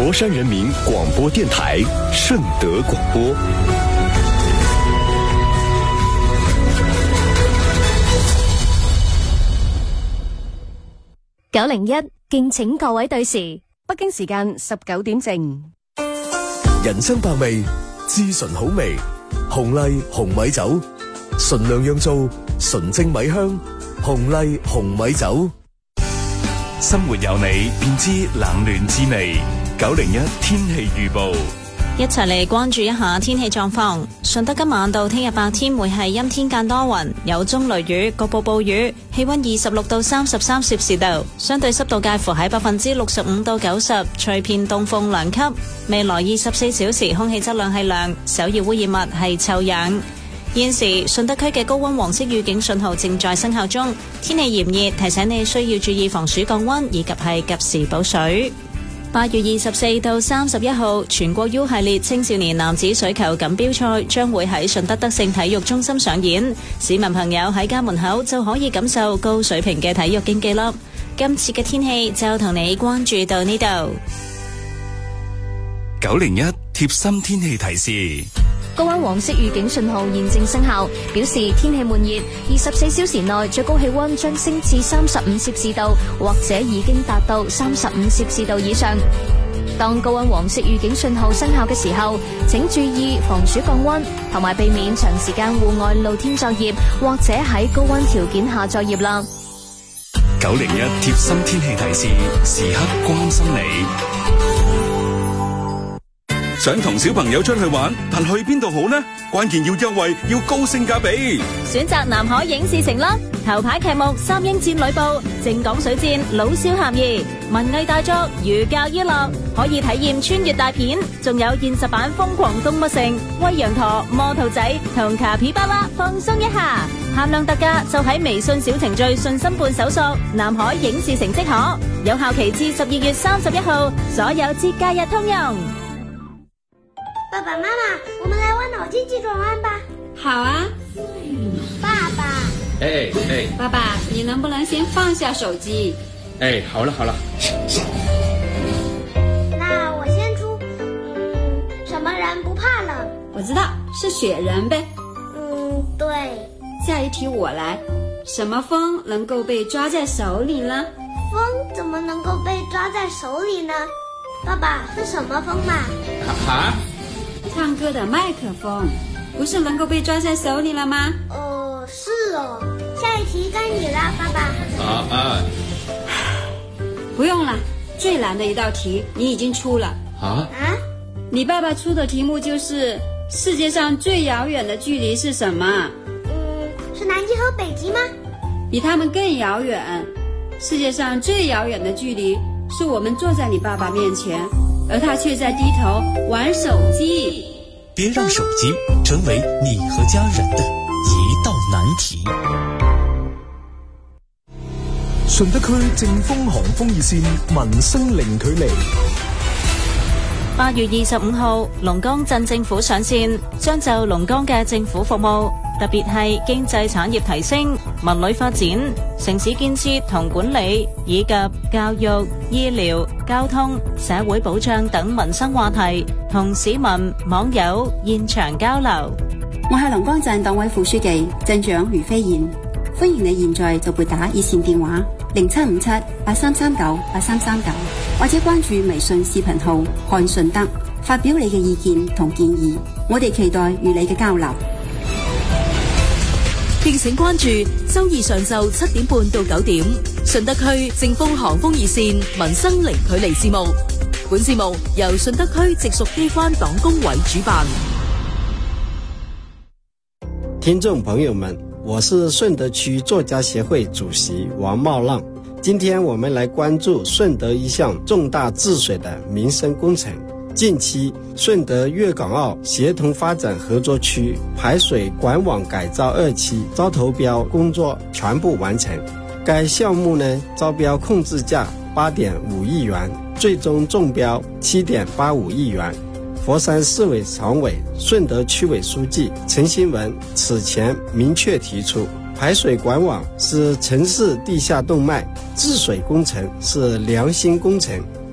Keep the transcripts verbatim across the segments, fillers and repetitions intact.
佛山人民广播电台顺德广播。 九零一，敬請各位對時， 北京時間十九點正。 人生百味，至純好味。紅麗紅米酒，純糧釀造，純正米香。紅麗紅米酒。 生活有你，便知冷暖滋味。九零一天氣預報， 一齊嚟關注一下天氣狀況。順德今晚到聽日白天會係陰天間多雲，有中雷雨，局部暴雨，氣溫二十六到三十三攝氏度，相對濕度介乎喺百分之六十五到九十，吹偏東風兩級。未來二十四小時空氣質量係良，首要污染物係臭氧。現時順德區嘅高溫黃色預警信號正在生效中，天氣炎熱，提醒你需要注意防暑降溫以及係及時補水。八月二十四到三十一號，全國 U 系列青少年男子水球錦標賽將會喺順德德勝體育中心上演，市民朋友喺家門口就可以感受高水平嘅體育競技啦。今次嘅天氣就同你關注到呢度。 九零一貼心天氣提示。 高溫黃色預警信號現正生效，表示天氣悶熱，二十四小時內最高氣溫將升至三十五攝氏度，或者已經達到三十五攝氏度以上。當高溫黃色預警信號生效嘅時候，請注意防暑降溫，同埋避免長時間戶外露天作業，或者喺高溫條件下作業啦。 九零一貼心天氣提示，時刻關心你。想同小朋友出去玩，但去邊度好呢？關鍵要優惠，要高性價比。 選擇南海影視城啦！頭牌劇目《三英戰呂布》，正港水戰老少咸宜，文藝大作寓教於樂，可以體驗穿越大片，仲有現實版《瘋狂動物城》，喂羊駝、摩兔仔同卡皮巴拉放鬆一下。限量特價就喺微信小程序信心伴搜索南海影視城即可，有效期至十二月三十一號，所有節假日通用。 爸爸媽媽，我們來玩腦筋急轉彎吧。 好啊。 嗯、爸爸。 哎哎。 爸爸，你能不能先放下手機？ 哎，好了好了。 那我先出。嗯，什麼人不怕冷？ 我知道，是雪人唄。 嗯，對。 下一題我來。什麼風能夠被抓在手裏呢？ 風怎麼能夠被抓在手裏呢？爸爸，是什麼風嘛？ 啊？ 唱歌的麥克風，不是能夠被抓在手裏了嗎？ 哦，是哦。下一題該你了，爸爸。 啊啊！ 不用了，最難的一道題你已經出了。 啊？ 啊？ 你爸爸出的題目就是世界上最遙遠的距離是什麼？ 嗯，是南極和北極嗎？ 比他們更遙遠。世界上最遙遠的距離是我們坐在你爸爸面前，而他卻在低頭玩手機。 別讓手機成為你和家人的一道難題。 順德區正風航風熱線，民生零距離。 八月二十五號，龍崗鎮政府上線，將就龍崗嘅政府服務，特別係經濟產業提升、文旅發展、城市建設同管理，以及教育、醫療、交通、社會保障等民生話題，同市民網友現場交流。 我係龍崗鎮黨委副書記鎮長余飛燕，歡迎你現在就撥打熱線電話零七五七八三三九八三三九，或者關注微信視頻號看順德，發表你嘅意見同建議，我哋期待與你嘅交流。 敬請關注周二上晝七點半到九點，順德區正風航風熱線民生零距離節目。本節目由順德區直屬機關黨工委主辦。 聽眾朋友們，我是順德區作家協會主席王茂浪。今天我們來關注順德一項重大治水的民生工程。近期，順德粵港澳協同發展合作區排水管網改造二期招投標工作全部完成。該項目呢，招標控制價八點五億元，最終中標七點八五億元。佛山市委常委、順德區委書記陳新文此前明確提出，排水管網是城市地下動脈，治水工程是良心工程，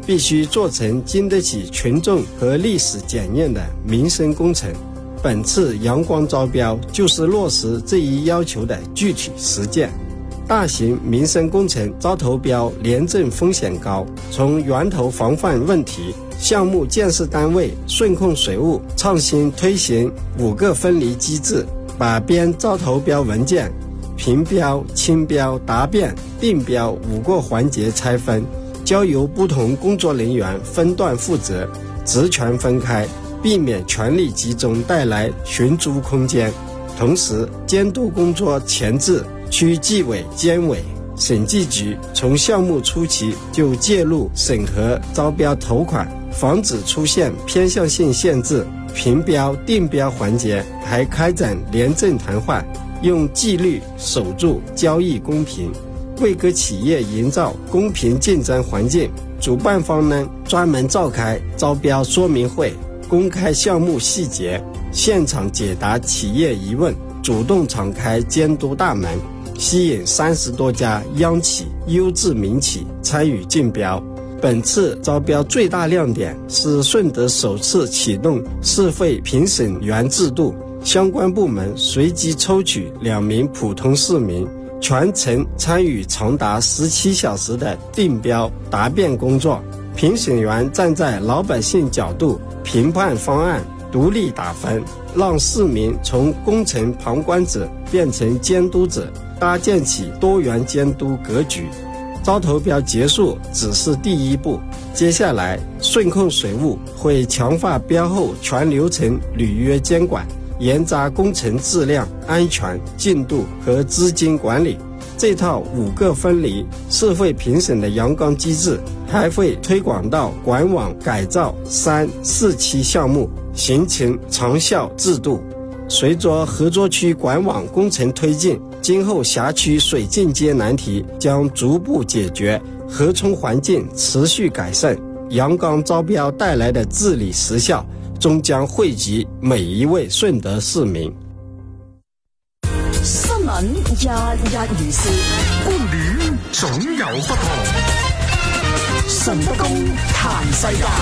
必须做成经得起群众和历史检验的民生工程。本次阳光招标就是落实这一要求的具体实践。大型民生工程招投标廉政风险高，从源头防范问题，项目建设单位顺控水务创新推行五个分离机制，把编招投标文件评标、清标、答辩、定标五个环节拆分，交由不同工作人员分段负责，职权分开，避免权力集中带来寻租空间。同时，监督工作前置，区纪委监委、审计局从项目初期就介入审核招标投款，防止出现偏向性限制。评标、定标环节还开展廉政谈话，用纪律守住交易公平，为各企业营造公平竞争环境。主办方呢，专门召开招标说明会，公开项目细节，现场解答企业疑问，主动敞开监督大门，吸引三十多家央企、优质民企参与竞标。本次招标最大亮点是顺德首次启动市费评审员制度，相关部门随机抽取两名普通市民，全程参与长达十七小时的定标答辩工作。评审员站在老百姓角度评判方案，独立打分，让市民从工程旁观者变成监督者，搭建起多元监督格局。招投标结束只是第一步，接下来顺控水务会强化标后全流程履约监管，严查工程质量、安全、进度和资金管理。这套五个分离市费评审的阳刚机制还会推广到管网改造三四期项目，形成长效制度。随着合作区管网工程推进，今后辖区水进阶难题将逐步解决，河冲环境持续改善。阳刚招标带来的治理实效，终将惠及每一位顺德市民。 新聞日日如是，觀點總有不同。順德公談世界。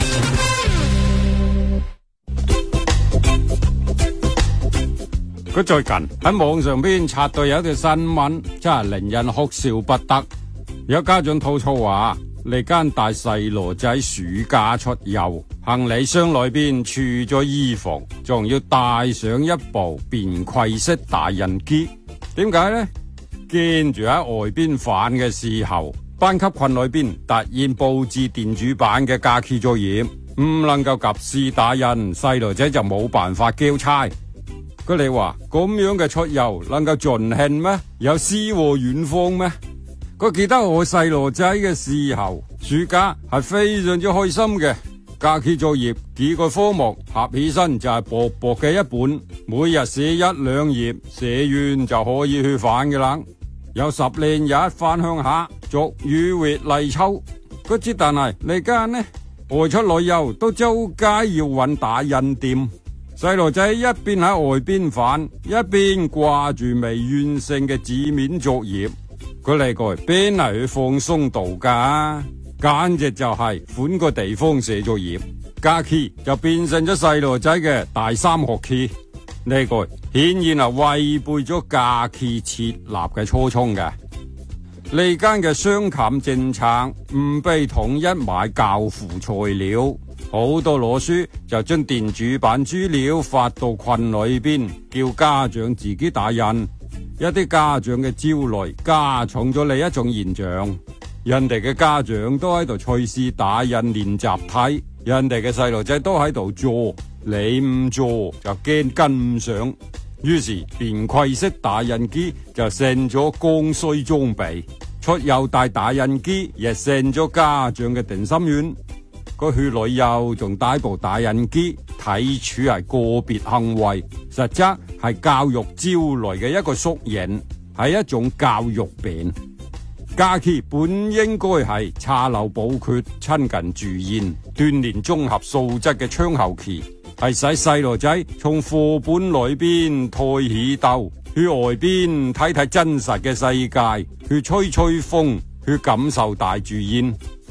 佢最近喺網上邊刷到有一條新聞，真係令人哭笑不得。有家長吐槽話，你間帶細路仔暑假出遊，行李箱裏邊除咗衣服，仲要帶上一部便攜式打印機。點解呢？驚住喺外邊返嘅時候，班級群裏邊突然佈置電子版嘅假期作業，唔能夠及時打印，細路仔就冇辦法交差。佢哋話咁樣嘅出遊能夠盡興咩？有詩和遠方咩？佢記得我細路仔嘅時候，暑假係非常之開心嘅。假期作業幾個科目合起身就係薄薄嘅一本，每日寫一兩頁，寫完就可以去返嘅啦。有十零日返鄉下，俗語活泥鰍。佢知但係你家呢外出旅遊都周街要揾打印店。細路仔一邊喺外邊返，一邊掛住未完成嘅紙面作業，佢嚟個邊係去放鬆度假，簡直就係換個地方寫作業。假期就變成咗細路仔嘅第三學期，呢個顯然係違背咗假期設立嘅初衷嘅。呢間嘅雙減政策唔被統一買教輔材料。好多攞書就將電子版資料發到群裏邊，叫家長自己打印。一啲家長嘅焦慮加重咗另一種現象，人哋嘅家長都喺度隨時打印練習題，人哋嘅細路仔都喺度做，你唔做就驚跟唔上。於是便攜式打印機就成咗剛需裝備，出遊帶打印機亦成咗家長嘅定心丸。佢去旅遊仲帶部打印機，睇處係個別行為，實質係教育焦慮嘅一個縮影，係一種教育病。假期本應該係查漏補缺、親近自然、鍛鍊綜合素質嘅窗口期，係使細路仔從課本裏邊抬起頭，去外邊睇睇真實嘅世界，去吹吹風，去感受大自然。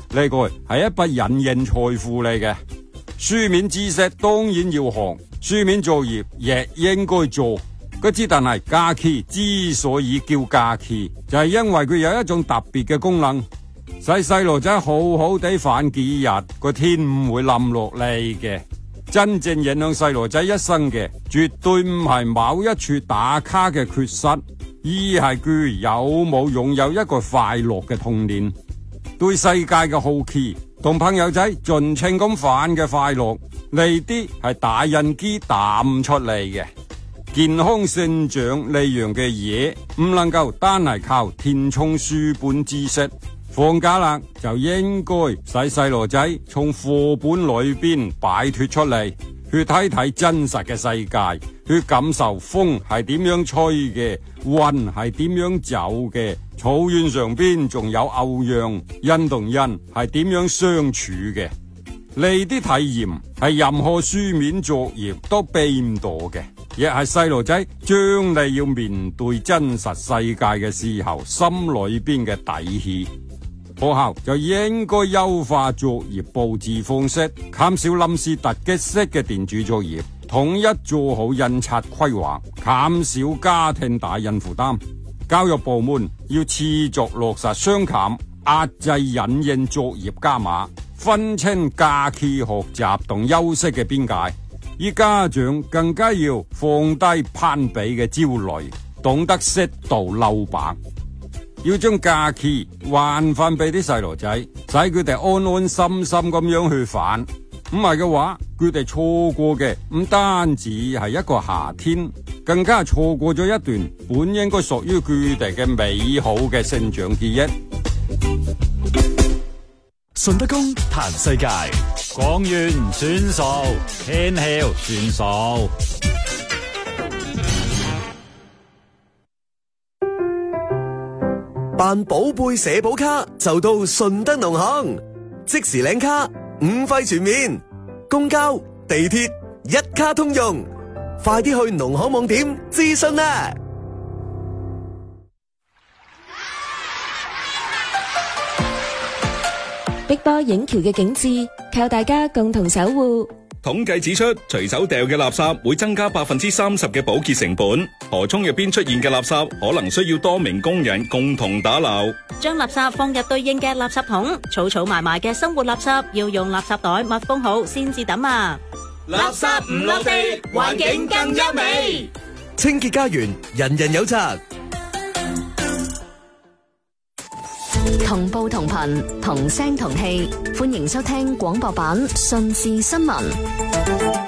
呢個係一筆隱形財富嚟嘅。書面知識當然要學，書面作業亦應該做。嗰之但係假期之所以叫假期，就係因為佢有一種特別嘅功能，使細路仔好好地返幾日，個天唔會冧落嚟嘅。真正影響細路仔一生嘅，絕對唔係某一處打卡嘅缺失，而係佢有冇擁有一個快樂嘅童年，對世界嘅好奇，同朋友仔盡情咁玩嘅快樂，呢啲係大人機打唔出嚟嘅。健康成長呢樣嘅嘢，唔能夠單係靠填充書本知識。放假啦，就應該使細路仔從課本裏邊擺脫出嚟，去睇睇真實嘅世界，去感受風係點樣吹嘅，雲係點樣走嘅，草原上邊仲有牛羊，人同人係點樣相處嘅。呢啲體驗係任何書面作業都避唔到嘅，亦係細路仔將你要面對真實世界嘅時候心裏邊嘅底氣。學校就應該優化作業佈置方式，減少臨時突擊式嘅電子作業，統一做好印刷規劃，減少家庭大人負擔。教育部門要持續落實雙減，壓制隱形作業加碼，分清假期學習同休息嘅邊界。而家長更加要放低攀比嘅焦慮，懂得適度留白。要將假期還翻俾啲細路仔，使佢哋安安心心咁樣去返。唔係嘅話，佢哋錯過嘅唔單止係一個夏天，更加錯過咗一段本應該屬於佢哋嘅美好嘅成長記憶。 順德公彈世界， 講完算數，天曉算數。 辦寶貝社保卡就到順德農行，即時領卡，五費全面，公交、地鐵一卡通用，快啲去農行網點諮詢啦！ 碧波影橋嘅景致，靠大家共同守護。 統計指出，隨手掉嘅垃圾會增加百分之三十嘅保潔成本。河涌入邊出現嘅垃圾可能需要多名工人共同打撈。 將垃圾放入對應嘅垃圾桶，儲儲埋埋嘅生活垃圾要用垃圾袋密封好先至抌啊！ 垃圾唔落地，環境更優美。 清潔家園，人人有責。 同步同頻，同聲同氣，歡迎收聽廣播版《順事新聞》。